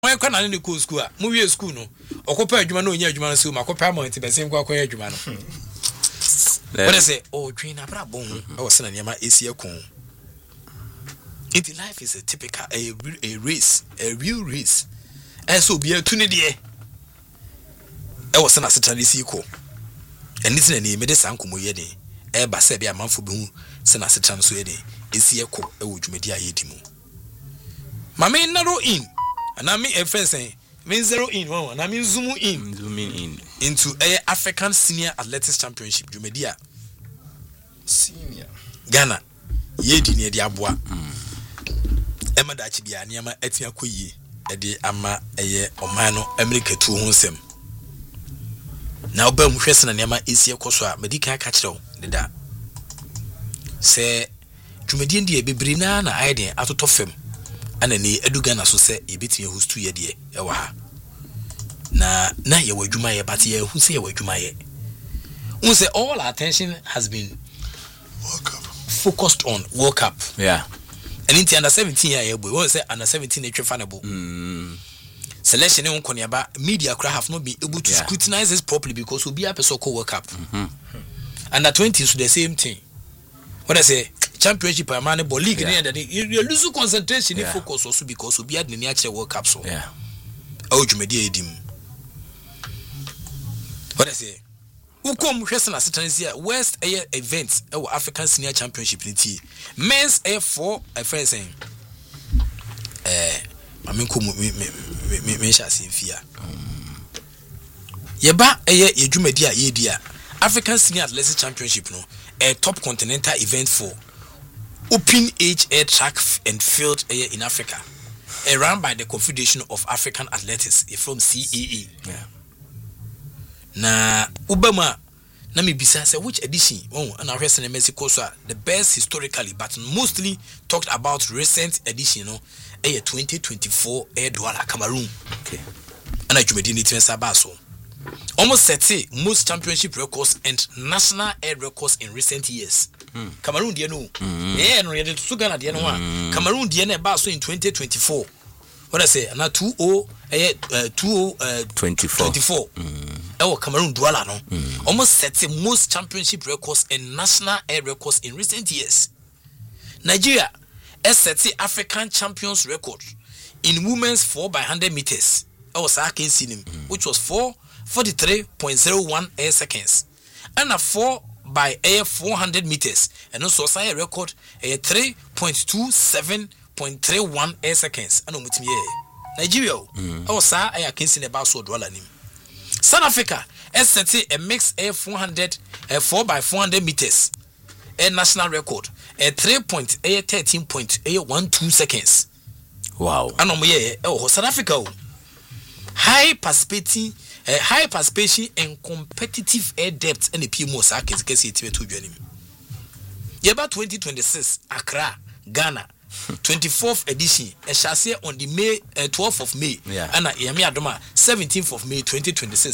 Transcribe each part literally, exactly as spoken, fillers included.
When can I go school? Movie school no. Okopa adwuma no nya adwuma no so makopa amount be sem kwa kwa adwuma no. When I say oh train abra bon I was na niam esi ekon. It life is a typical a, a race, a real race. And so be a tune de. I was na setani si ko. And this na ni me de sankomo ye de. E ba se be amanfo be hu se na setan so ye de. Esi ekọ e wo dwumadi ayedi mu. Mama narrow in. And I mean a friend saying, mean zero in one, and I mean zoom in, zooming in into a African Senior Athletics Championship, Jumedia Senior Ghana, Yedi near the Abua Emma Dachibia, Niama Etia Kuyi, Eddie Ama, a year or Mano, America two Honsem. Now, Bum Crescent and Yama is your Koswa, Medica Catcho, the da. Say, Jumedian dear Bibrina, idea out of him. And any edugana so say e betime who's two year de e wa ha na na ye wadwuma ye but ye who say wadwuma ye who say all our attention has been World Cup focused on World Cup. Yeah. And in the under seventeen year boy who say under seventeen e twefanable mm. Selection e won ba media cra have not been able to yeah. scrutinize this properly because we be a person called World Cup. Mm-hmm. Under twenty so the same thing. What I say championship and man ball league yeah. There you, you lose concentration yeah. focus also because we had the near World Cup so yeah oh you media edim what I say who come question as here West air events our African Senior Championship in T men's air four a friend saying eh I mean come me me me me shall say fear yeba air yejumedia yedia African Senior Athletics Championship no a top continental event for open age air track and field air in Africa, uh, run by the Confederation of African Athletics from C A A. Yeah. Na Obama, na me bisa say which edition? Oh, and I heard in Mexico so the best historically, but mostly talked about recent edition. No, air twenty twenty-four air Douala Cameroon. Okay. And I jumedi ni timensa baso. Almost thirty most championship records and national air records in recent years. Mm. Cameroon, do you know? Mm. Yeah, no, you're to Ghana, do you know? Mm. Cameroon, do you know about so in twenty twenty-four? What I say, and now two oh, uh, two uh, twenty-four. twenty-four. Mm. Oh, Cameroon, Douala, no? Mm. Almost thirty most championship records and national air records in recent years. Nigeria, has thirty African champions record in women's four by one hundred meters. Oh, so I can see him, mm. which was four. forty-three point zero one air seconds and a four by air four hundred meters and also a record a three point two seven point three one air seconds and umutimi Nigeria oh sir I can see about so dollar nim South Africa S thirty a mixed air four hundred a four by four hundred meters a national record a three point thirteen point one two seconds. Wow. And um yeah oh South Africa high participating Uh, high participation and competitive air depth and the P M O Sakes get it to join Yeba twenty twenty-six Accra, Ghana, twenty-fourth edition, a chassis on the May uh, twelfth of May, yeah. and Yami Adoma, seventeenth of May twenty twenty-six.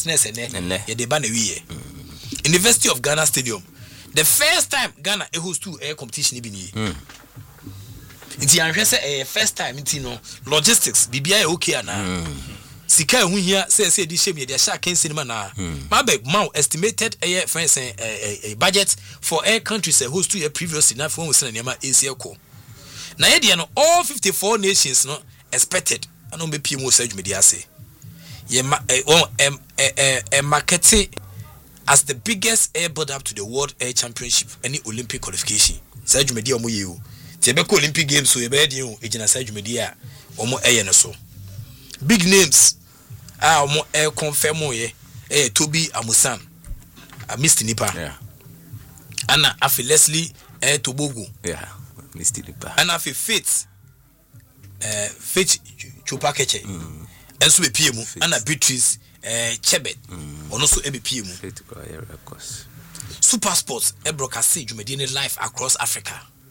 University of Ghana Stadium. The first time Ghana hosts two air competition in mm. It's the first time it's no logistics, B B I okay now. Mm. Sika hu here say say this shame dey sha can cinema na my beg mau estimated air friends a budget for air countries a host to a previously na for we say na Asia ko na ye dey no all fifty-four nations no expected and be P M O say media say ye e market as the biggest air build up to the World Air Championship any Olympic qualification say media omo ye o ti be ko Olympic games so ye be dey o e gina say media omo air no so big names ah omo e confirm ye eh Toby Amusan a Mister Nipa yeah ana afi Leslie eh Tobogo yeah Mister Nipa ana afi Faith eh Faith Chupakeche mm. enso be P M ana Beatrice eh Chebet mm. ono so e be P M Faith go air records Super Sports e broadcast jumedi ne live across Africa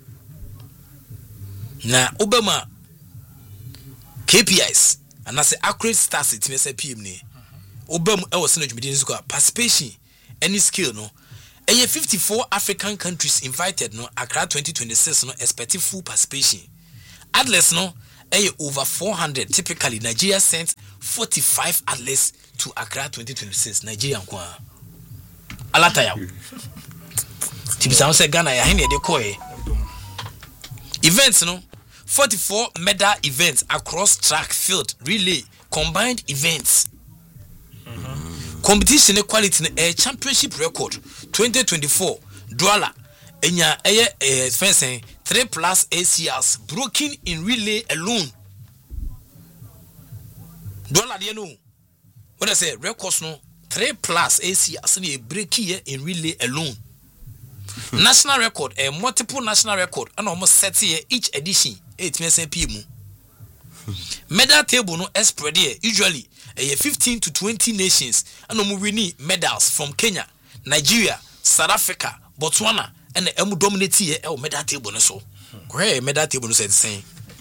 na Obama K P Is and as accurate stats it may say P M ni obam e was na dwumedi nsuko participation any skill no e fifty-four African countries invited no Accra twenty twenty-six no expected full participation athletes no eh over four hundred. Typically Nigeria sent forty-five athletes to Accra twenty twenty-six. Nigeria kwa alata ya tibisa say Ghana ya hene de koe events no forty-four medal events across track, field, relay, combined events. Mm-hmm. Competition quality a championship record twenty twenty-four Douala enya eye eh fencing three plus A C Rs broken in relay alone. Douala de no what I say records no three plus A C Rs na break here in relay alone. National record a multiple national record and almost set here each edition eight means P M. Medal table no spread here usually a fifteen to twenty nations and no winning medals from Kenya, Nigeria, South Africa, Botswana and the emu dominate here el medal table no so. Where medal table no said the same.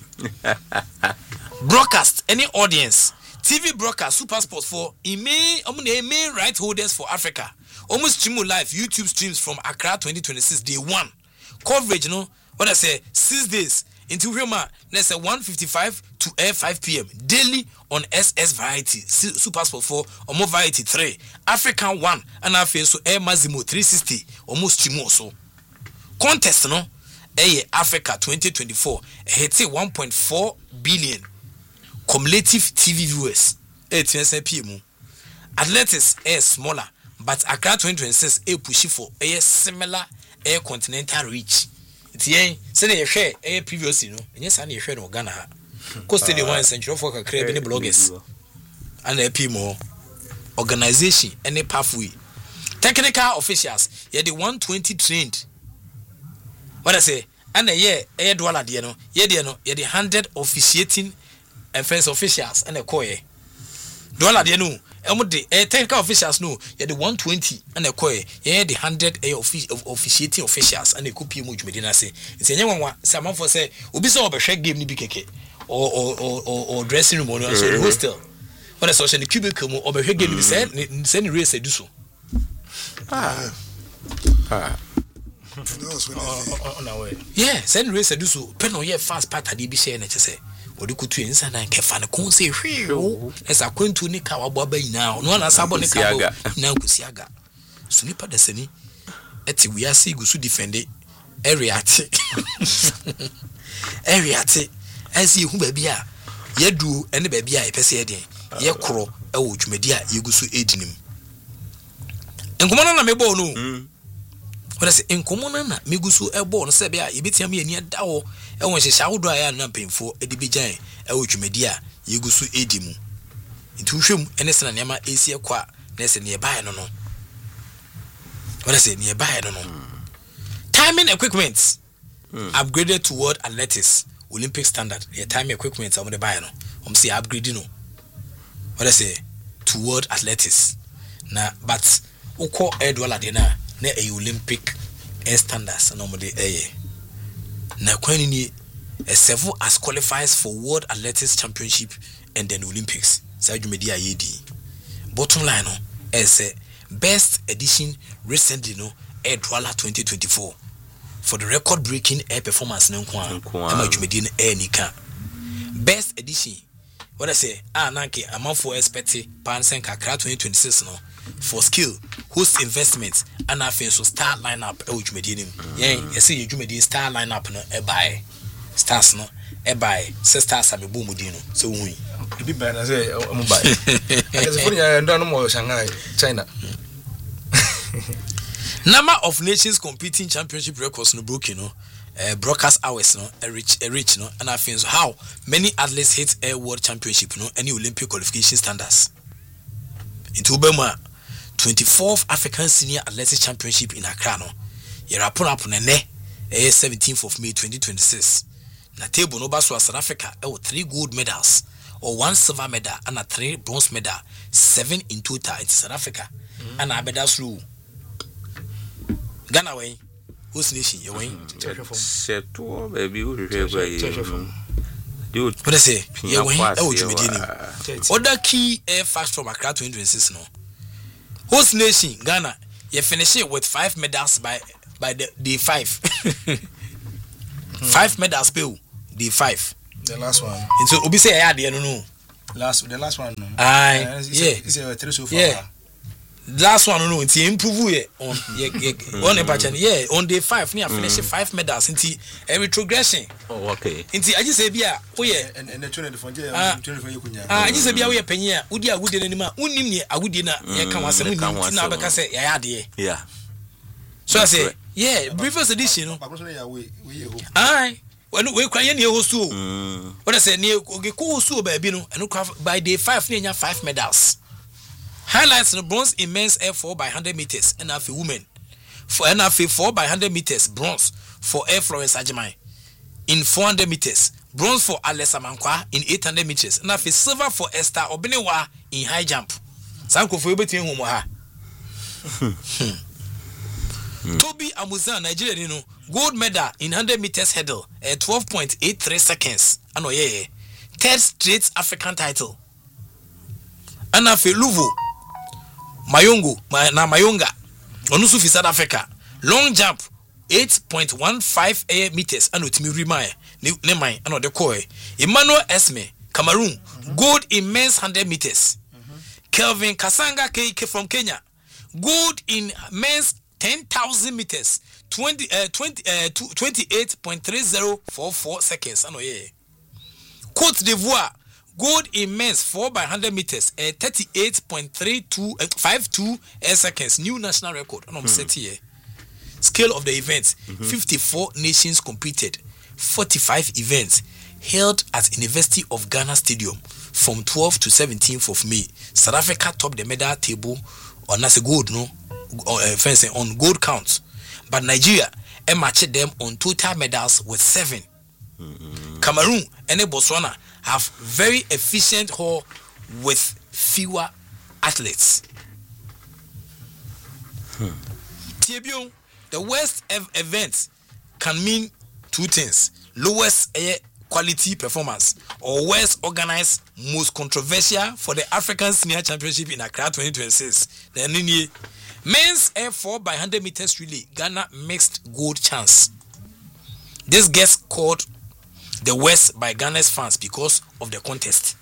Broadcast any audience T V broadcast Super Sports for main main right holders for Africa. Almost stream live YouTube streams from Accra twenty twenty-six day one. Coverage no what I say six days into Rema let's say one fifty-five to five p m daily on S S Variety Super Sport four Omo Variety three African one and I feel so Air Mazimo three sixty almost stream also. Contest no eh Africa twenty twenty-four hit one point four billion cumulative T V viewers eight p m. Athletics is smaller but Accra twenty twenty-six a push for a similar air continental reach. It's yen say na share a previously no enye sa na share no Ghana ha cost the one century for kakra be bloggers and a P more organization any pathway technical officials ye the one twenty trained what I say and a year a dollar de no ye de no ye the one hundred officiating and first officials and a koye dollar de no emu de eh technical officials no ye the one twenty and a koye ye the one hundred eh officiating officials and a copy mu dwumedi na say it's enye wanwa some for say obi say obehwe game ni bi keke or or or or dressing room or so hostel when I saw the cubicle mu obehwe game ni say say ni race do so ah ah on our way yeah send race do so pen no ye fast part ade bi share na che odi kutu ensa na nkefa ne kon se hwe esa kwantu ni ka wabo aba nyina no na sabo ne ka na kusiaga so nipa da sani eti we ase gusu defend area ate area ate asi hu ba bia yedu ene ba bia epese eden ye kro e wo dwumadi a yegusu edinim enkomona na mebo no what I say enkomona na megusu ebo no se bia yebetiam ye ni da wo e won hyehya wodo aya na pemfo edi bi gyan e wo dwumadi a yegusu edimu nti hwem ene sena nema esi ekwa na se ne bae no no what I say ne bae no no timing equipment mm. upgraded to world athletics Olympic standard the time equipment am the bae no om say upgrade no what I say to world athletics na but uko air dollar de na na a Olympic air standards na mo de eh na kwani ni several as qualifies for World Athletics Championship and then Olympics. Sajumedi media yedi. Bottom line no is uh, best edition recently no Air Douala twenty twenty-four for the record breaking air performance no kwa. Ema jumedi no air nika. Best edition what I say ah nanke amount for expect Pansen Kakra twenty twenty-six no for skill host investment and afin so star lineup e jumedi nim. Yen you see jumedi star lineup no e buy stars no e buy stars abebu mudi no so hu bi buy na say am buy as for ya ndo no mo Shanghai China. Number of nations competing championship records no broken no uh, broadcast hours no a rich a rich no and afin so how many athletes hit a world championship no any Olympic qualification standards into Obama twenty-fourth African Senior Athletics Championship in Accra no yera pon apon ne eh seventeenth of May twenty twenty-six na table no baso South Africa e with three gold medals or one silver medal and a three bronze medal seven in total in South Africa mm. and a medals rule Ghana way who's nation you way seto baby we we what I say you way e wo dwumedi ni other key air fast from Accra twenty twenty-six no host nation Ghana you finish it with five medals by by the day five five medals pay day five The last one. And so Obi say I had no no. Last the last one. No. Aye. Uh, it's yeah. A, it's a three so far. Yeah. Last one no nti improve ye on yeah yeah on the yeah on day five near finish five medals nti a retrogression. Oh okay. Nti I just say bia wo ye and and the twenty for yeah twenty for kunya. Ah I just say bia wo ye panyin a wodi agudie n'anim a unnim ne agudie na ye ka wasem unnim na be ka say ya ya de. Yeah. So I say yeah previous edition no. we we aye when we kwa ye ne host o. What I say ne oge ko host o ba bi no eno by day five ne nya five medals. Highlights in bronze in men's air four by one hundred meters and for women. For N F A four by one hundred meters bronze for Air Florence Ajimai. In four hundred meters bronze for Alessa Mankwa in eight hundred meters and for silver for Esther Obenewa in high jump. Sanko for between whom ha. Toby Amuzan Nigeria you know gold medal in one hundred meters hurdle at twelve point eight three seconds. Ano yeah. Third straight African title. And for Luvo Mayongo, na Mayonga, Onusu fi South Africa. Long jump, eight point one five meters. Ano timi remind, ne mind, ano de koi. Emmanuel Esme, Cameroon, mm-hmm. gold in men's one hundred meters. Mm-hmm. Kelvin Kasanga K K from Kenya, gold in men's ten thousand meters, twenty, uh, twenty, uh, twenty-eight point three zero four four seconds. Ano yeah. Cote d'Ivoire. Gold in men's four by one hundred meters at uh, thirty-eight point three two five two seconds. New national record. And I'm set here. Scale of the events. Mm-hmm. fifty-four nations competed. forty-five events held at University of Ghana Stadium from twelfth to seventeenth of May. South Africa topped the medal table on as a gold, no? Uh, fencing on gold counts. But Nigeria uh, matched them on total medals with seven. Mm-hmm. Cameroon and Botswana have very efficient haul with fewer athletes. Hmm. Tiebion, the worst ev- event can mean two things: lowest air quality performance or worst organized, most controversial for the African Senior Championship in Accra twenty twenty-six. Then men's air four by one hundred meters relay, Ghana mixed gold chance. This gets called the West by Ghana's fans because of the contest.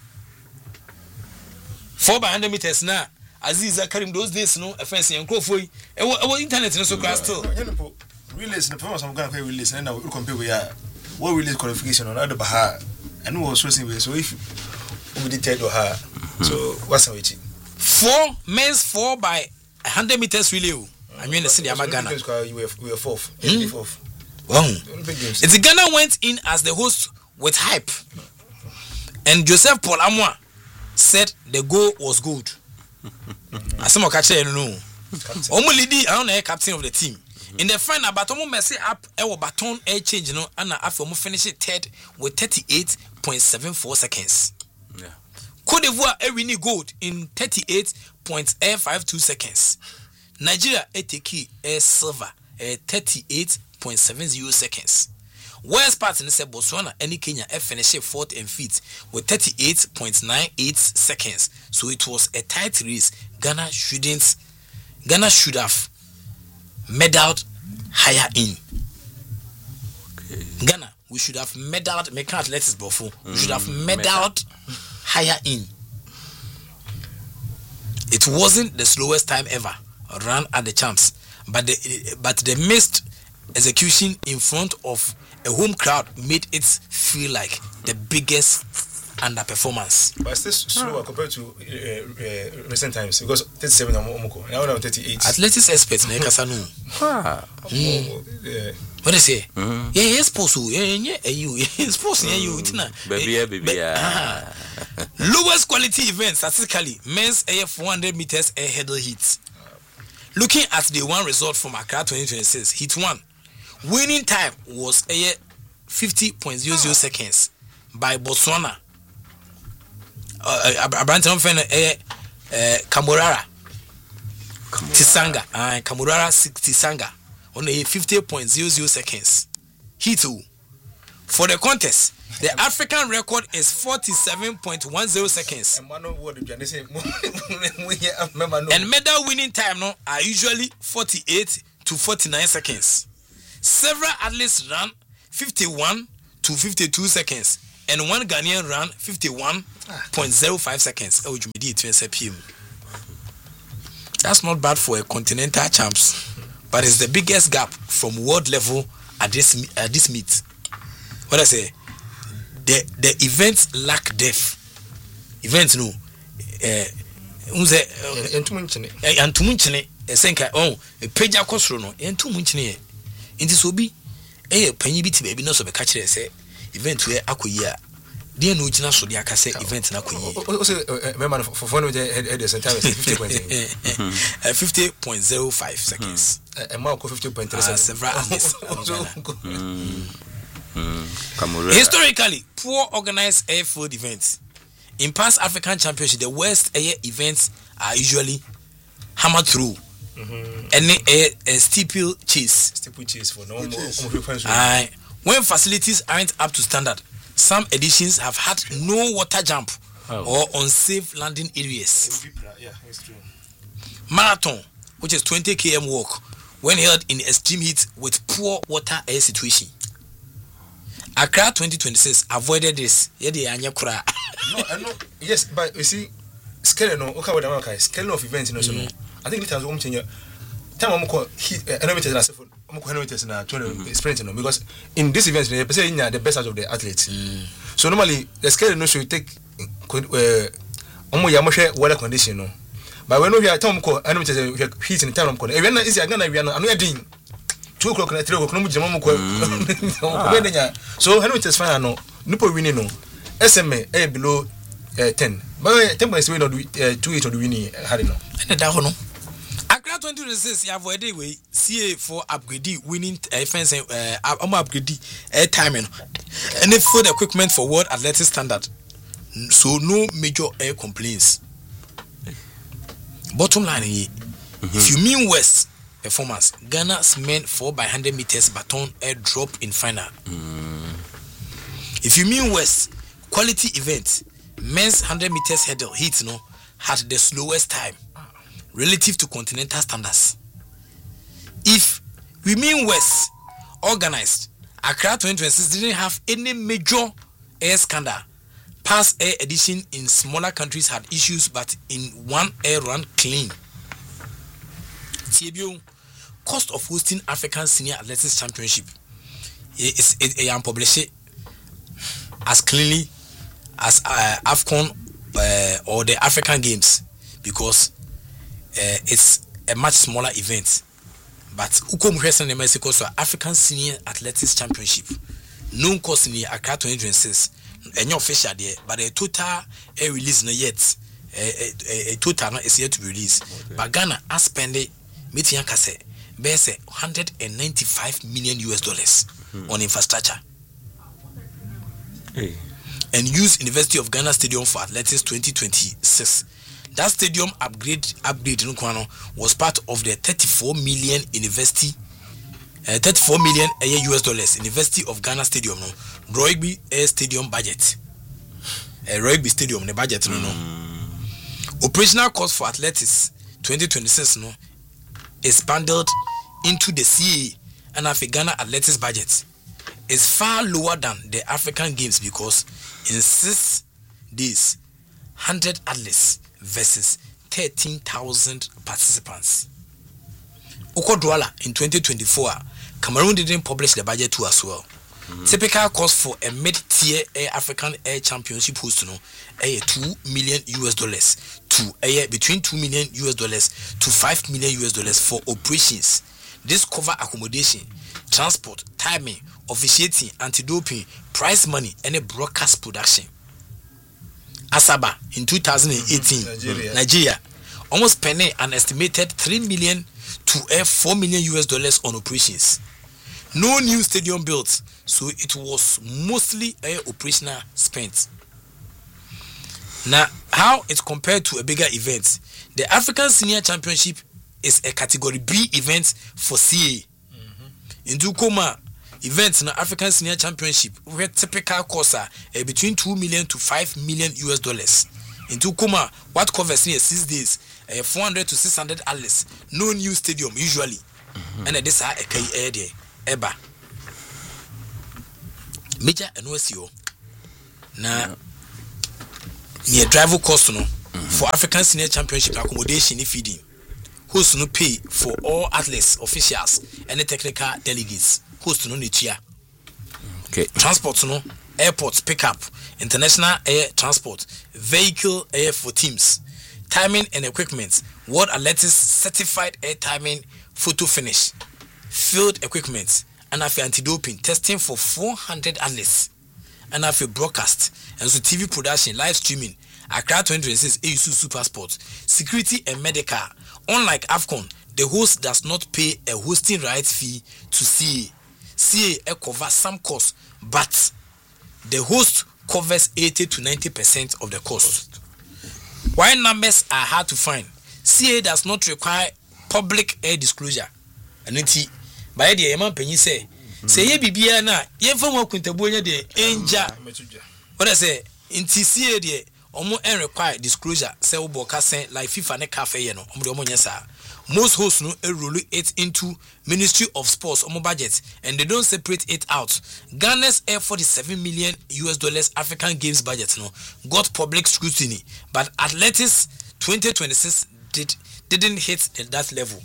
four by one hundred meters now. Aziz Karim those days no offense and crowfoy. E wo internet no so class still. Release the performance of Ghana release and now we compare with what release qualification on other Baha and who was racing with so if we did tell her. So what's our waiting? Four men's four by one hundred meters relay. I mean the city of Ghana. We were we were fourth. Fourth. Wow. It's Ghana went in as the host with hype. And Joseph Paul Amwa said the goal was good. Asemo kache you know. Omo lidi I don't know captain of the team. In the final but omo mess up e wo baton air change you know and after omo finish it third with thirty-eight point seven four seconds. Yeah. Cote d'Ivoire e win gold in thirty-eight point five two seconds. Nigeria e take e silver e thirty-eight point seven zero seconds. West part in the Botswana and Kenya finished fourth and fifth with thirty-eight point nine eight seconds. So it was a tight race. Ghana shouldn't Ghana should have medaled higher in. Okay. Ghana, we should have medaled make athletics before. We should have medaled higher in. It wasn't the slowest time ever run at the champs, but the but the missed execution in front of a home crowd made it feel like the biggest underperformance. But still slower ah. compared to uh, uh, recent times because thirty-seven Omoko now now thirty-eight. Athletics experts na kasanu. Ah. What they say? Mm-hmm. Yeah, yes, sports. Yeah, yeah, you. Yeah, sports. Yeah, you. Baby, baby. Lowest quality events statistically men's A F four hundred meters air hurdle heats. Looking at the one result from Accra twenty twenty-six, heat one. Winning time was a fifty point zero zero seconds by Botswana. Uh, Abranton fan eh Kamurara Tisanga and Kamurara Tisanga on a fifty point zero zero seconds. He too. For the contest, the African record is forty-seven point one zero seconds. And medal winning time no are usually forty-eight to forty-nine seconds. Several athletes ran fifty-one to fifty-two seconds and one Ghanaian ran fifty-one point zero five seconds. Oh, you made it twenty P M. That's not bad for a continental champs, but it's the biggest gap from world level at this at this meet. What I say, the the events lack depth. Events no, eh, unze entumunchine entumunchine esenka oh peja kosoro no entumunchine ye. Inti so bi eh panyi bi ti ba bi no so be ka kire say event we akoyi a dey no gina so dey aka say event na akoyi. O say me man for for no head head center fifty point zero five seconds. E ma ko fifty point three several athletes. Historically, poor organized airfield events. In past African Championship, the worst air events are usually hammered through. Mm-hmm. And a, a steeple chase. Steeple chase for no more. Uh, when facilities aren't up to standard, some editions have had no water jump oh. or unsafe landing areas. Yeah, it's true. Marathon, which is twenty kilometers walk, when held in extreme heat with poor water air situation. Accra twenty twenty-six avoided this. Yedi anya kura. No, I know. Yes, but you see, scale no. Okay, what am I? Scale of events, you know. So, I think it has one change. Time I'm call he. I know it is a. I'm call it is a twenty sprint, no. Because in this event, they say in the best out of the athletes. So normally the scale no should take. Uh, omo yamoshe weather condition, no. But when we are time call, I know it is a heat in the time I'm calling. Even is again we are no. I know you're doing. Two o'clock and three o'clock. No, jama mo so I know it is fine. No, no po winning no. S M A eh below uh, ten. But ten points we not uh, two eight or winning had no. And that one. Accra twenty twenty-six you avoid way C A for upgrade winning uh, fence uh um, upgrade air timing and food equipment for world athletic standard. So no major air complaints. Bottom line here, mm-hmm. if you mean West performance, Ghana's men four by one hundred meters baton air drop in final. Mm. If you mean West quality event, men's one hundred meters hurdle heat no had the slowest time relative to continental standards. If we mean West organized, Accra twenty twenty-six didn't have any major air scandal. Past air edition in smaller countries had issues, but in one air run clean. Tibio, cost of hosting African Senior Athletics Championship is a published as cleanly as uh, AFCON uh, or the African Games because uh, it's a much smaller event. But Ukom Western Mexico so African Senior Athletics Championship no cost in Accra twenty twenty-six and your official there, but a total a release not yet. A, a, a total not is yet to be released. Okay. But Ghana has spent it meeting Kase bears one hundred ninety-five million U S dollars hmm. on infrastructure. Hey. And use University of Ghana Stadium for Athletics twenty twenty-six. That stadium upgrade upgrade was part of the thirty-four million university uh, thirty-four million U S dollars University of Ghana Stadium no Rugby Air Stadium budget. Uh, Rugby Stadium the budget no no. Operational cost for athletics twenty twenty-six no is bundled into the C A and African Ghana athletics budget. Is far lower than the African Games because in six days, one hundred athletes versus thirteen thousand participants. Okodwala in twenty twenty-four, Cameroon didn't publish the budget too as well. Mm-hmm. Typical cost for a mid-tier Air African Air Championship host no, a two million U S dollars to a between two million U S dollars to five million U S dollars for operations. This cover accommodation, transport, timing, officiating, anti-doping, prize money, and a broadcast production. Asaba in two thousand eighteen, Nigeria. Nigeria almost spent an estimated three million to uh, four million U S dollars on operations. No new stadium built, so it was mostly uh, operational spent. Now, how it's compared to a bigger event? The African Senior Championship is a Category B event for C A. Mm-hmm. In Dukoma, events in the African Senior Championship, where typical costs are uh, between two million to five million U S dollars. In Dukoma, what covers near six days, uh, four hundred to six hundred athletes, no new stadium usually. Mm-hmm. And uh, this are a K A there, Eba. Major and O S C O. na near driver cost no for African Senior Championship accommodation and feeding. Host no pay for all athletes, officials, and the technical delegates. Host no nitia. Okay. Transport no airports pickup, international air transport, vehicle air for teams, timing and equipment, World Athletics certified air timing, photo finish, field equipment, and after anti-doping testing for four hundred athletes, and after broadcast and so T V production, live streaming. Accra twenty twenty-six A U S U Super Sports, security and medical. Unlike AFCON, the host does not pay a hosting rights fee to C A. C A covers some costs, but the host covers eighty to ninety percent of the cost. While numbers are hard to find, C A does not require public air disclosure. And it's by the Yaman Penny say, say ye bibiana, ye from Quintabuya de Angel. What I say, in T C A de Omo and require disclosure, say Oboka say like FIFA ne cafe no, Omo yesa. Most hosts no roll it into Ministry of Sports Omo budget and they don't separate it out. Ghana's Air forty-seven million U S dollars African Games budget no got public scrutiny, but Athletics twenty twenty-six did didn't hit that level.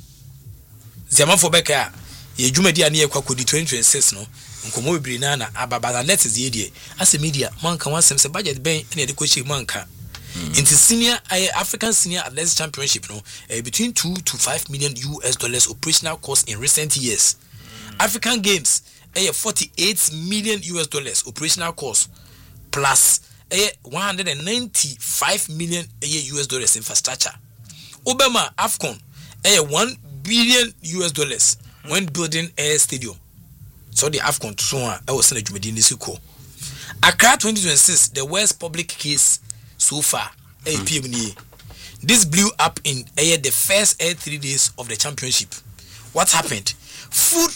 Zaman for Beka, ye jumedi ani ekwa kodi twenty twenty-six no. Nkomo bibiri na na ababa Athletics ye die as a media man kan wansem se budget ben na de kwachi man kan into senior African Senior Athletics Championship no uh, between two to five million U S dollars operational cost in recent years. Mm. African Games a uh, forty-eight million U S dollars operational cost plus a uh, one hundred ninety-five million uh, U S dollars infrastructure. Obama AFCON a uh, one billion U S dollars when building a stadium. So the AFCON to so I was in a Jumedini Suko. Accra twenty twenty-six, the worst public case so far. Mm. P M N A. This blew up in uh, the first uh, three days of the championship. What happened? Food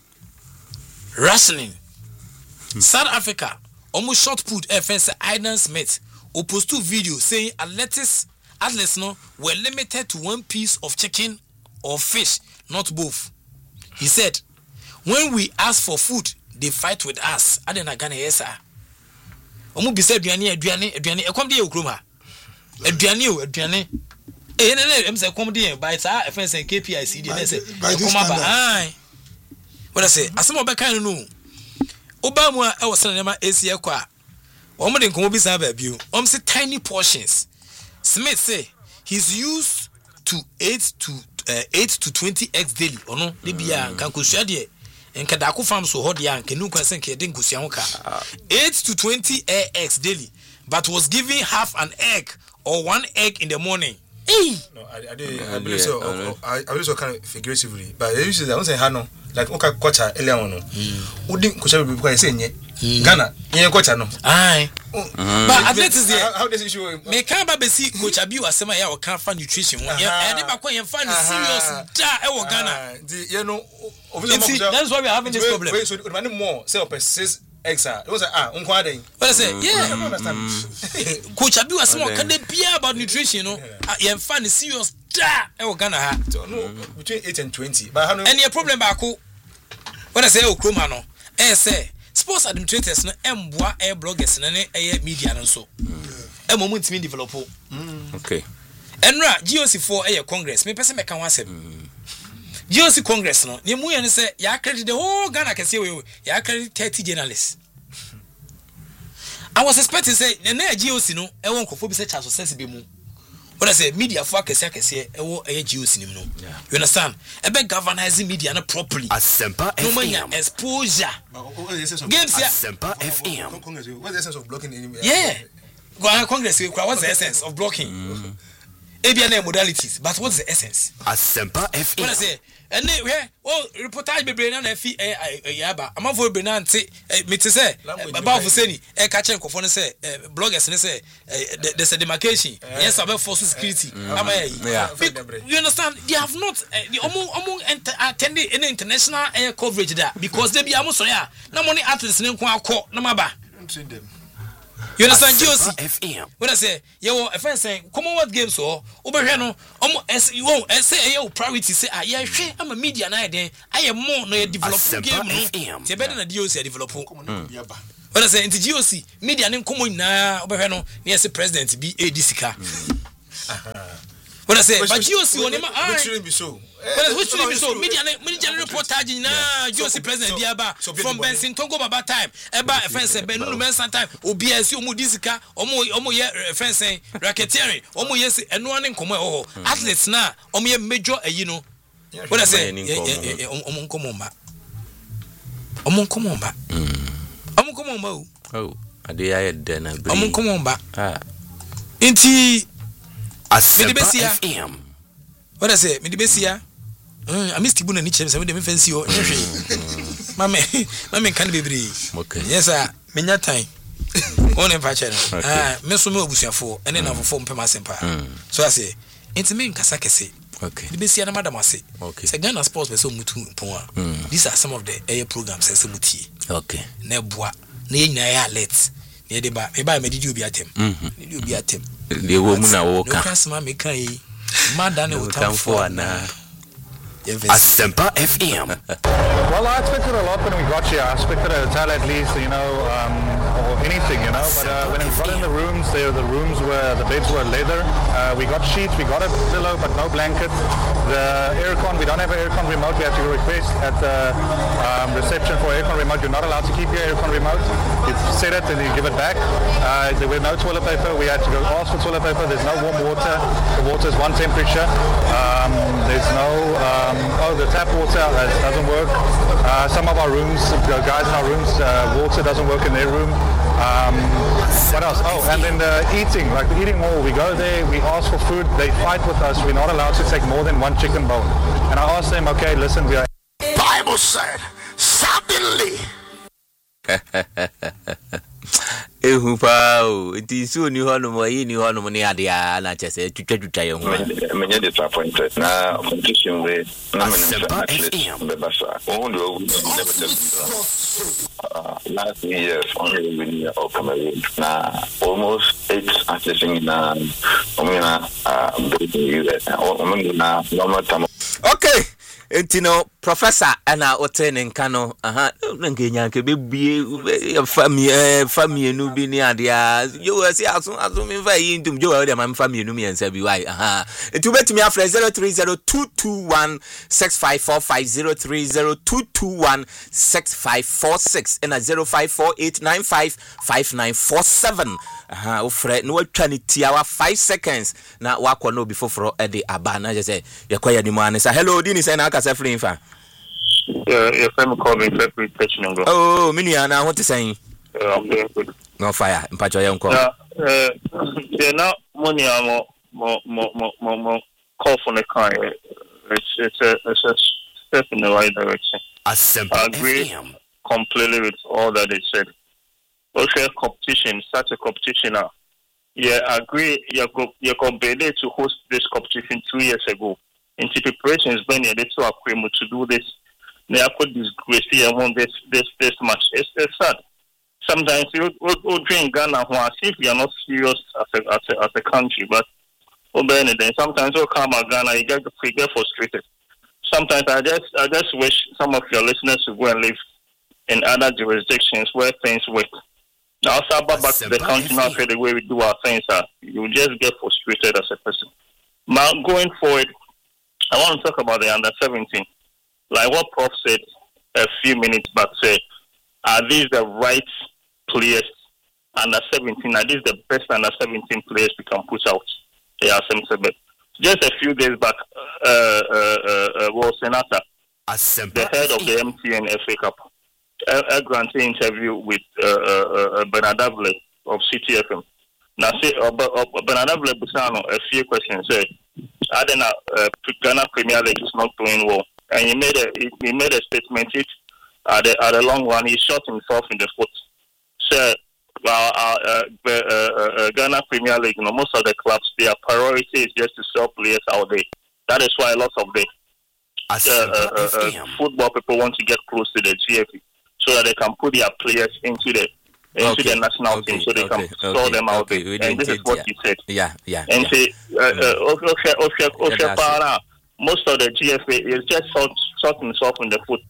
rationing. Mm. South Africa almost shot put F S Aidan Smith or post two videos saying athletes athletes no were limited to one piece of chicken or fish, not both. He said, when we ask for food, they fight with us. I didn't gonna yes sir. Omu bisa aduane aduane aduane ekom de okroma. Aduane o aduane. Eh na na em say kom de by sa F N S K P I C D na say ekom ba ai. What I say? Asem obeka no. Oba mu a e wo sene ma esi ekwa. Omo de nkomo bisa ba biu. Om say tiny portions. Smith say he's used to eight to uh, eight to twenty eggs daily. Ono de bia kan kosua de enka da ko fam so ho de an kenu kwasen ke de nkosua ho ka eight to twenty eggs daily, but was giving half an egg or one egg in the morning. Hey, no, I I did I believe so. I I believe so kind of figuratively, but they usually I don't say hano like okay kocha earlier on no. Udi kocha be because say nye Ghana nye kocha no. Aye. But athletes there how does it show? Me can ba be see kocha bi wasema ya o kan fa nutrition. E dey ba kwa ye fa serious da e wo Ghana. You know, that's why we are having this problem. Wait, so the money more say per six eggs ah. It was ah unko aden. What I say? Yeah, I don't understand. Coach Abi was more can they be about nutrition, you know? You find serious da e wo Ghana ha. No, between eight and twenty. But how no any problem ba ko. When I say o kroma no, eh say sports administrators no emboa air bloggers na ne air media no so. E mo ntimi develop. Okay. Enra G O C four air congress. Me pese me kan wasem. G O C Congress no ne mu yene say ya credit the whole Ghana kese we ya credit thirty journalists. I was expecting say na G O C no e won kofo bi say Charles Sense be mu. What I say media for kese kese e wo e G O C nim no. You understand? E be galvanizing media no properly. Asempa F M. No exposure. Games ya Asempa F M. What's the essence of blocking anyway? Yeah. Go Congress what's the essence of blocking? Mm. A B N modalities, but what's the essence? Asempa F M. What I say? And where oh reportage be brain na fi eh yaba amafo be na nte me te say about for say ni e ka chen kofo no say bloggers ne say there's a demarcation yes about force security am you understand they have not the omo omo attended any international air coverage there because they be am so ya na money athletes ne nko akọ na maba them. You understand G O C? F M. When I say, yo, if I say Commonwealth Games or over here no, almost as you won't say yo priority say, ah, yeah, I'm a media now then I am more no develop game no. It's better than D O C develop. When I say into G O C, media nin komo na obehwe near say president be A D sika. When I say but G O C on him ah. Which shouldn't be so. Which shouldn't be so. Media media reportage na G O C president be aba from Benson Tongo Baba time. Eba friends Benunu Mensa time obi esi omo disika omo omo ye friends racketeering omo yes eno ane komo ho athletes na omo ye major ayi no. When I say omo komo mba. Omo komo mba. Omo komo mba o. Oh, ade ya de na be. Omo komo mba. Ah. Inti Asempa F M. What I say, me the besia. I missed Tibuna Niche, so we didn't fancy you. Mamma, Mamma can be brave. Okay. Yes, sir. Many time. Only patch. Ah, Messumo Busia for, and then of form Pema Sempa. So I say, it's me in Kasakase. Okay. The Bessia Madame say. Okay. Sagana Sports were so mutu poa. These are some of the air programs as a muti. Okay. Nebois, Naya Let's. Near the bar, maybe I made you be at him. You be at him. The woman I walk. No customer make a madam will come for now. Asempa F M. Well, I expected a lot when we got here. I expected a hotel at least, you know, um, or anything, you know. But uh, when we got in the rooms, there the rooms were the beds were leather. Uh, we got sheets, we got a pillow, but no blanket. The aircon, we don't have an aircon remote. We have to request at the um, reception for aircon remote. You're not allowed to keep your aircon remote. You set it and you give it back. Uh, there were no toilet paper. We had to go ask for toilet paper. There's no warm water. The water is one temperature. Um, there's no um, oh, the tap water uh, doesn't work. Uh, some of our rooms, the guys in our rooms, uh, water doesn't work in their room. Um, what else? Oh, and then the eating, like the eating hall. We go there, we ask for food. They fight with us. We're not allowed to take more than one chicken bone. And I asked them, okay, listen, we are. Bible said, suddenly. Ehu pao iti su ni hono mo yi ni hono mo ni ade a na chese twetwa twetwa ye ho menye disappointed na competition we na menye be basa o ndo never last years only win or Cameroon na almost eight athletes na omina uh na normal time. Okay. Entino professor ana otene nka no aha ngenya nke bebie family family nu bi ni ade a yo asi aso aso me fa yi ndum jo wa de ma family nu me ensa bi wai aha etu betimi afre zero three zero two two one six five four five zero three zero two two one six five four six and zero five four eight nine five five nine four seven aha ofre no watwa ni tiawa five seconds na wakọ no before for e de aba na je say yakwaya ni mu anisa hello dini say na aka say free fa yeah your friend called me February touching go oh mini ana what is saying uh, I'm doing good no fire mpacho ye nko yeah uh yeah now money mo mo mo mo mo call for the car it's it's a it's a step in the right direction. I agree completely with all that they said. Okay, competition, such a competition now. Yeah, I agree. You go, you go be there to host this competition two years ago. In the preparations, when you to agree to do this, they are put disgrace here on this this this match. It's, it's sad. Sometimes you will drink Ghana who as if you are not serious as a as a, as a country, but oh, then sometimes you come at Ghana, you get you get frustrated. Sometimes I just I just wish some of your listeners would go and live in other jurisdictions where things work. Now, back to the country now, the way we do our things, uh, you just get frustrated as a person. Now, going forward, I want to talk about the under seventeen. Like what Prof said a few minutes back, say, are these the right players under seventeen? Are these the best under seventeen players we can put out? They are simple. Just a few days back, uh, uh, uh, uh, was Senator, the head of the M T N F A Cup, a, a granted interview with uh, uh, Bernard Avle of C T F M. Now, say, uh, uh, Bernard Avle Busano, a few questions, say, I don't know, uh, Ghana Premier League is not doing well. And he made a, he made a statement, it, at the, at the long run, he shot himself in the foot. So, well, uh, uh, uh, uh, Ghana Premier League, you know, most of the clubs, their priority is just to sell players out there. That is why lots of the uh, uh, uh, uh, football people want to get close to the G F E so that they can put their players into the into okay. the national okay. team so they okay. can sell okay. them out okay. there. And this is what yeah. he said. Yeah, yeah. And yeah. say, uh, uh, okay, okay, okay, okay, most of the G F A is just shot, shot himself in the foot.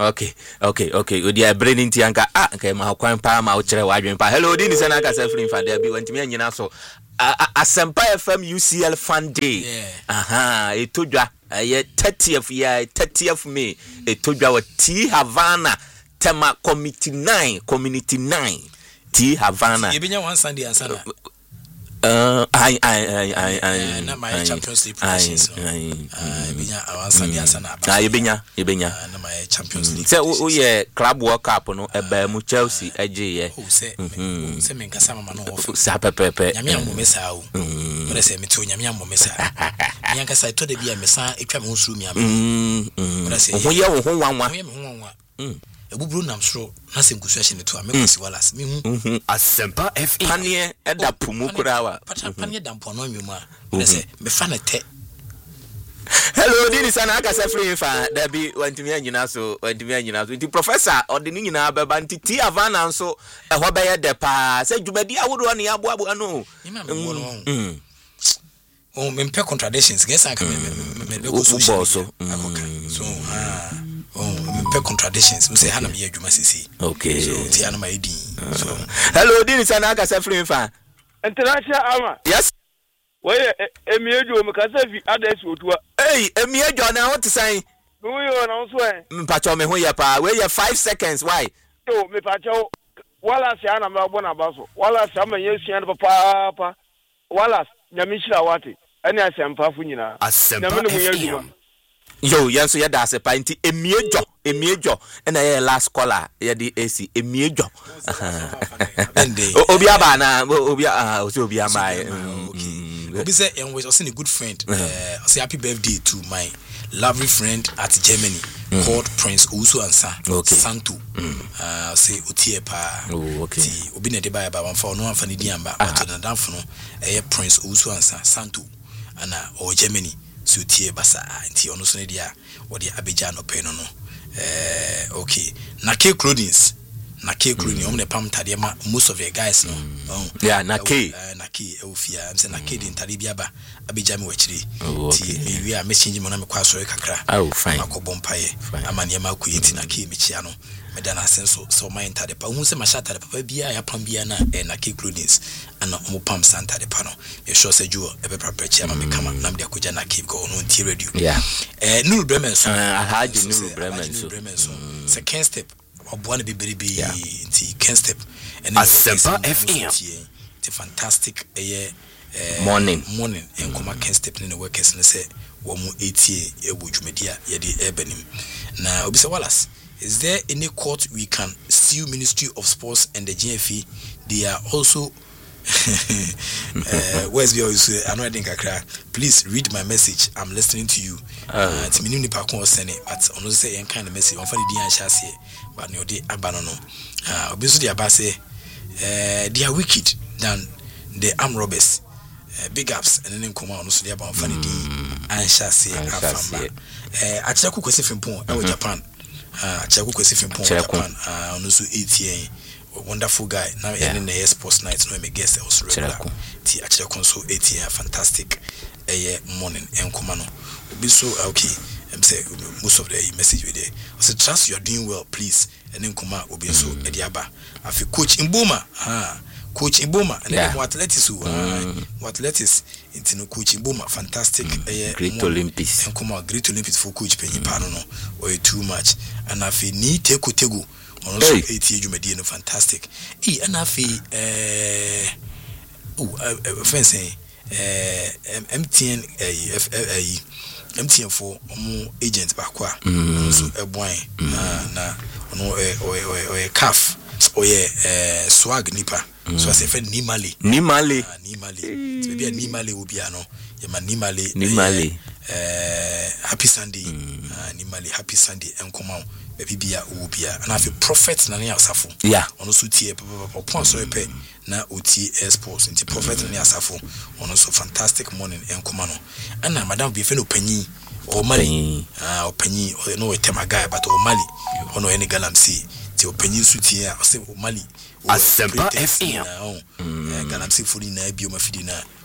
Okay, okay, okay. Odi a brain into anka ah okay ma kwan pa ma wo kire wadwen pa. Hello, Odi ni sana aka sa free fa there bi wantimi anyina so. Asempa F M U C L Fan Day. Yeah. Aha, etodwa aye thirtieth year thirtieth May. Etodwa wa T Havana tema committee nine, community nine. T Havana. Yebinya one Sunday ansana. Uh, I, I, I, I, I, na my Champions League predictions. Ah, yebinya one Sunday ansana. Ah, yebinya, yebinya. Na my Champions League. Say o ye Club World Cup no eba mu Chelsea eje ye. O say, say me nkasa mama no ofo. Sa pepepe. Nyame amome sa o. Wona say me to nyame amome sa. Me nkasa to de bia me san etwa me hosuru mi am. Wona say. Ho ye wo ho wanwa. Ho ye me ho wanwa. Ebuburu nam soro na se nkusu ahye ne to amekosi Wallace me hu Asempa F M panie eda pumu kurawa pata panie dampo no nwuma wona say me fa na te. Hello, Dini sana aka sa free fa da bi wantimi anyina so wantimi anyina so nti professor odi ni nyina beba nti T Havana nso ehwo be ye de pa se dwumadi awodo na ya boabo ano mm oh me pe contradictions guess I can me me go so so ah oh me pe contradictions me say hana me adwuma sisi okay so ti ana my din so hello Dini sana aka sa free fa international ama yes Weye emiejo me kasa fi adesi otua. Hey, emiejo na what say? Me yo na so eh. Mpacho me ho ya pa. We ya five seconds why? Yo me pacho wala sia na me obona baso. Wala sia ma yesia na papa pa. Wala nyamishira wate. Ene asempa fu nyina. Asempa F M. Yo, yanso ya da asepa nti emiejo, emiejo. Ena ye last caller ya di A C emiejo. Obi aba na obi ah obi ama. Obi say en we also a good friend. Uh, say happy birthday to my lovely friend at Germany mm. called Prince Usu Ansa okay. Santu. Mm. Uh, say Otie pa. Oh, okay. Ti obi na de ba ba for no amfa ni di amba. But na danfo no eh Prince Usu Ansa Santu ana o Germany so Otie basa nti ono so ne dia wo de abeja no pe no no. Eh okay. Na K Clothings na K Clothing om ne pam tade ma most of the guys no. Mm. Oh. Yeah, na K. Uh, na K e ofia am say na K din tade bia ba abeja me wachiri. Ti me wi a me change mo na me kwa so kakra. Oh fine. Akobom paye. Amane ma ku yeti na K me chia no. Me da na senso so my tade pa hu se ma sha tade papa bia ya pam bia na e na K Clothings ana mo pam santa de pa no. Me sure say juo e be prepare chia ma me kama na me de akoja na K go no nti radio. Yeah. Eh Nuru Bremen so. Ah haji Nuru Bremen so. Second step Obuane Bibiribi nti Ken Step and Asempa F M. It's a fantastic uh, uh, morning morning and come Ken Step in the workers and say wo mu eighty e bujumedia ye de ebenim na obi say Wallace, is there any court we can sue Ministry of Sports and the G F E? They are also uh, where's the also I know I think I please read my message. I'm listening to you. Uh, it's minimum pa kon send it, but on say en kind of message on funny dia shase but no dey abano no. Uh obi so dia ba say uh, they are wicked than the armed robbers. Uh, big ups and then come on so dia ba funny din an shase afamba. Eh achaku kwesi fimpon e Japan. Ah achaku kwesi fimpon Japan. Ah on so eighty wonderful guy now yeah. In the sports nights no me guest also regular ti achire konso eighty fantastic eh morning enkoma no obi so okay em say most of the message we there I say trust you are doing well please and enkoma obi so e dia ba afi coach Mboma ah coach Mboma and yeah. Athletics who mm. athletics into coach Mboma fantastic mm. eh Great Olympics enkoma Great Olympics for coach Penny Pano no or too much and afi ni teko tego also hey. eighty Jumedi no fantastic. E and afi eh oh fencing eh M T N eh M T N for omo agent bakwa so eboan na na ono eh o o calf o ye eh swag nipa so as friend Nimale Nimale Nimale to be a Nimale obi ano ye ma Nimale Nimale eh happy Sunday Nimale happy Sunday enkoma bibia obia na afi prophet na ne asafo yeah ono so tie papa pon so epe na oti sports nti prophet na ne asafo ono so fantastic morning enkoma no ana madam bi fe no panyi o mali ah o panyi no etema guy but o mali ono ene galamsi ti o panyi so tie a o mali Asempa F M galamsi fuli na bi o mafidi na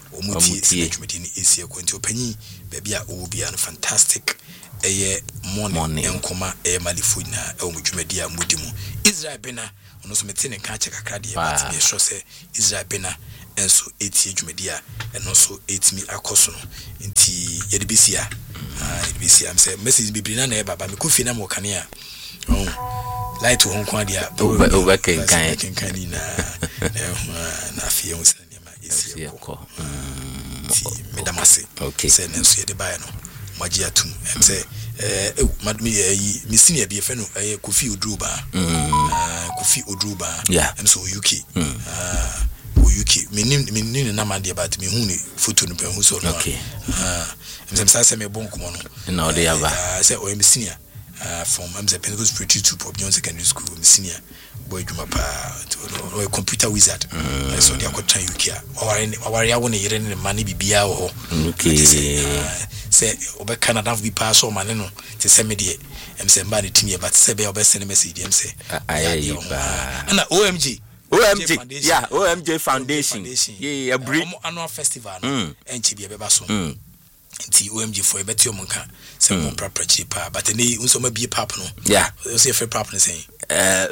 omuti se dwumadi ni esi akonti opanyi baby a obi an fantastic eye morning enkoma e malifo na e omudwumadi a mudimu Israel bena ono so meti ne ka che kakra de but me sure say Israel bena enso etie dwumadi a eno so etimi akoso no nti ye de bisia ah ye de bisia am say message bibiri na na e baba me kofi na mo kanea oh light ho nko dia over kan kan kan ni na na afie ho sene ma esi ko ti medamase okay say nenso ye de bae no maji atum am say eh madmi yi mi senior bi efe no eh Kofi Odruba ah Kofi Odruba am so U K ah U K menim menim na man dia but me hu ni photo no pe hu so no ah am say say me bon komo no na o de yaba say o mi senior uh from I'm the Pentecost Pretty two Pop Jones Secondary School senior boy Juma pa to a computer wizard so they are trying U K aware aware ya woni yire ne mani bibia ho okay say obe Canada we pass o mane no te say me de em say mba ne timi but say be obe send message em say ayi ba na O M G O M G yeah O M G Foundation yeah a brief annual festival no enchi bi be ba so nti O M G for ebeti omunka se mo property pa but any unso ma bi pap no yeah you say free pap no say eh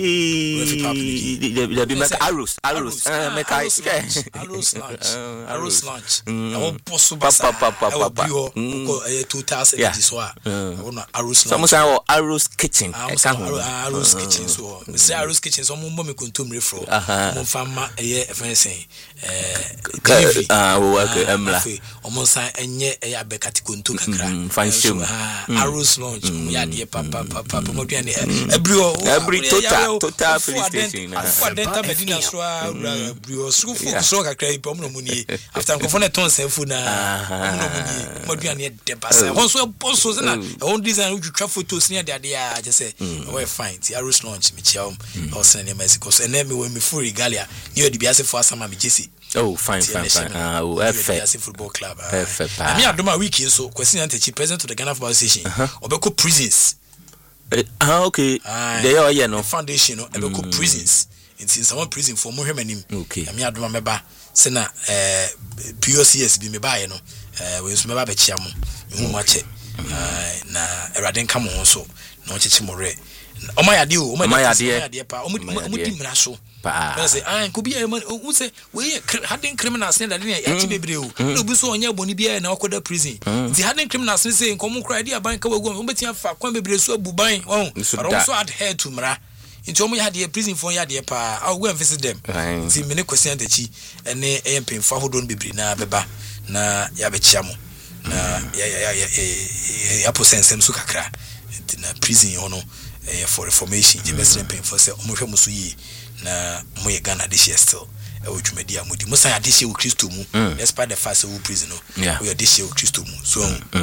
the be make arrows arrows eh make arrows lunch arrows lunch o poso basa o bio ko two thousand so a no arrows lunch some say arrows kitchen arrows kitchen so say arrows kitchen so mo me kontom refro mo fama eh e say eh ah o okay emla o mo san enye e ya bekati konto kakra fanshim arrows lunch ya de papa papa mo duane ebrio every total total police station for dental medina so ebrio so so kakra ipo mo no ni after ko fone ton senfu na mo no ni mo duane de basa ho so poso na on design you twa photos ni de de a je say we fine ti arrows lunch me chia o sen ne Mexico so na me we me full regalia ni o de biase for asama me jesi. Oh, fine, fine, fine. Ah, uh, F F football club. F F. I mean, I do my week so. Question and teach president to the Ghana Football Association. Obeko prisons. Ah, okay. They are yeah no foundation no. Obeko prisons. It's in some prison for more him. Okay. I mean, I do my member. Sena eh P O C S be me buy no. Eh we so me ba be chia mo. Me hu ma che. Na Eraden ka mo so. Na o cheche mo re. O ma yade o, o ma yade pa. O mo di mra so. Pa say ah ko bia man who say we hardened criminals say that dey yachi bebre o no bi so onya boni bia na akoda prison the hardened criminals say nkomo kra dey aban ka wagu o betia fa kwan bebre so abuban o so adhere to mra into omo ya dey prison for ya dey pa I go and visit them see me ne question dachi ene e mpemfa hodo no bebre na beba na ya be chia mo na ya ya ya ya posensem so kakra na prison ono for reformation je mesre mpemfa say omo hwe muso yi na moye Ghana this year still e wo dwumadi amudi musa ya this year wo Kristo mu despite the fact that wo prison no we are this year wo Kristo mu so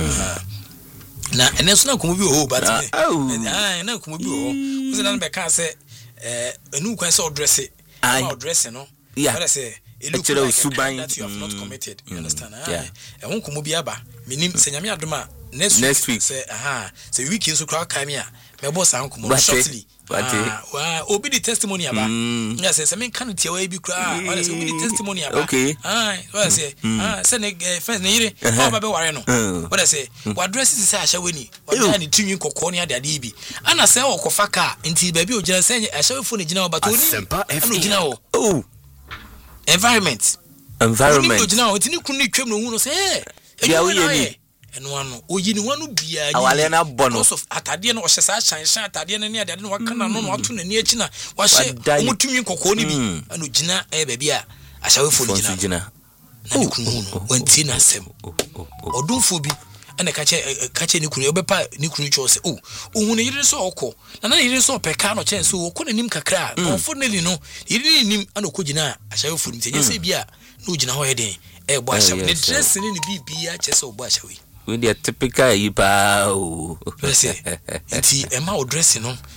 na ene so na komo bi o but ah na komo bi o musa na be kan say eh enu kwan say o dress e o dress no what say it look like that you have not committed you understand ah e won komo bi aba minim senyame adoma next week, next week. Say aha say week so kra kai me a me boss an komo shortly ah obi the testimony aba yes say me kan tie wa bi kra what say obi the testimony aba okay ah what say ah say ne friends ne yire o ba be ware no what say what dress is say ahya wani what na tinwi kokko ne ade ade bi ana say o kofa ka nti ba bi o gina say ahya fo ne gina o but oni ano gina o oh environment environment oni gina o tini kun ni twem no hu no say eh bia wo ye ni eno ano oyi ni wanu bia awale na bono of atade no ohye sa chanshan atade no ne ade no wakana no no ato nani achi na wahye omutumi kokko ni bi ano gina eh ba bia ahyawefo ni gina na ni kunu no wanti na asem odumfo bi ene kache kache ni kunu obepa ni kunu cho se oh ohun yire so okọ na na yire so peka no chen so okọ nanim kakra onfo neli no yire nim ana okọ gina ahyawefo ni tenye se bia no gina ho yeden e bo ahyaw ne dress ni ni bibia che se obo ahyawe we the typical yipa o say nti e ma o dress no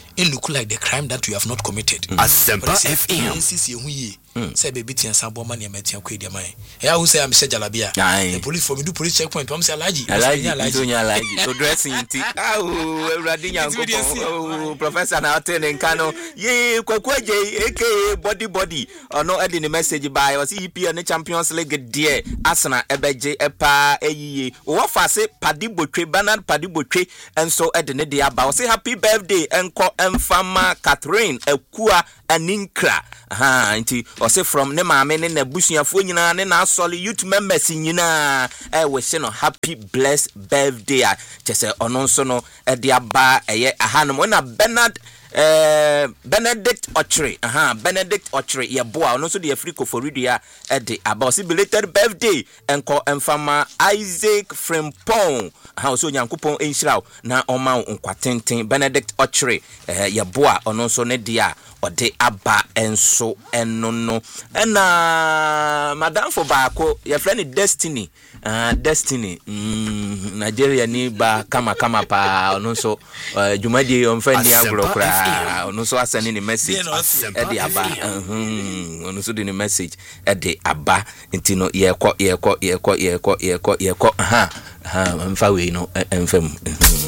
it look like the crime that you have not committed. Asempa F M. Say baby tian sambo money metia kwe dia man. Eh who say am say jalabia. The police for me do police checkpoint. I'm say alaji. Alaji, alaji. So dressing inti. Ah, Ewurade Nyankopon. Professor na attend nkano. Ye kwakwaje aka body body. Ono e the message by was E P and Champions League there. Arsenal ebeje epa eyiye. Wo fa say Padibotwe Bernard Padibotwe enso e de ne dia ba. Say happy birthday enko emfama Catherine Ekua Aninkra. Aha, inti say from ne maame ne na busuafo nyina ne na asole youth members nyina eh we say no happy blessed birthday a chese ono nso no e de aba eye ahanom na Bernard eh Benedict Ochre aha Benedict Ochre ye boa ono nso de Africa for radio e de aba say belated birthday enko emfama Isaac Frimpong aha so Nyankopon enhyiraw na oma nkwatenten Benedict Ochre eh ye boa ono nso ne dia ode aba enso eno no ena madam for baako your friend Destiny uh, Destiny mm, Nigeria ni ba kama kama pa ono so uh, jumadi on fendi agro kra ono so asani ni message e de aba mhm ono so di message e de aba ntino ye ko ye ko ye ko ye ko ye ko ye ko ha ha mfa we no emfam